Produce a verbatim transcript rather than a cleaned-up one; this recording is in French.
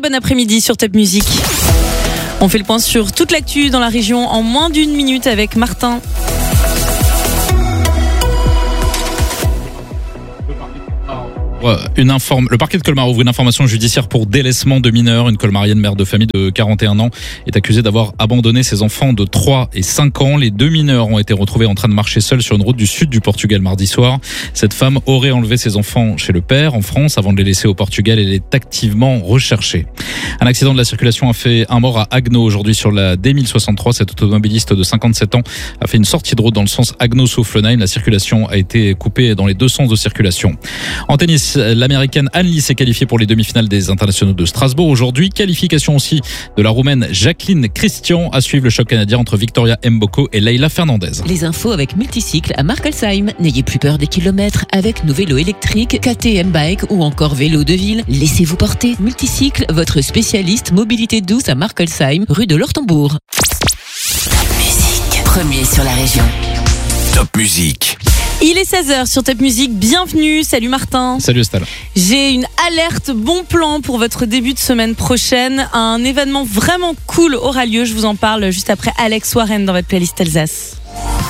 bon après-midi sur Top Music. On fait le point sur toute l'actu dans la région en moins d'une minute avec Martin. Une informe... Le parquet de Colmar ouvre une information judiciaire pour délaissement de mineurs. Une colmarienne mère de famille de quarante et un ans est accusée d'avoir abandonné ses enfants de trois et cinq ans. Les deux mineurs ont été retrouvés en train de marcher seuls sur une route du sud du Portugal mardi soir. Cette femme aurait enlevé ses enfants chez le père en France avant de les laisser au Portugal. Elle est activement recherchée. Un accident de la circulation a fait un mort à Agno aujourd'hui sur la D mille soixante-trois. Cet automobiliste de cinquante-sept ans a fait une sortie de route dans le sens Agno-Soufflenheim. La circulation a été coupée dans les deux sens de circulation. En tennis, l'américaine Anne Lee s'est qualifiée pour les demi-finales des internationaux de Strasbourg aujourd'hui. Qualification aussi de la roumaine Jacqueline Christian. À suivre le choc canadien entre Victoria Mboko et Leila Fernandez. Les infos avec Multicycle à Markelsheim. N'ayez plus peur des kilomètres avec nos vélos électriques, K T M Bike ou encore vélo de ville. Laissez-vous porter. Multicycle, votre spécialiste mobilité douce à Markelsheim, rue de l'Ortembourg. Top Music, premier sur la région. Top Music. Il est seize heures sur Top Music, bienvenue, salut Martin. Salut Estelle. J'ai une alerte bon plan pour votre début de semaine prochaine. Un événement vraiment cool aura lieu, je vous en parle juste après Alex Warren dans votre playlist Alsace.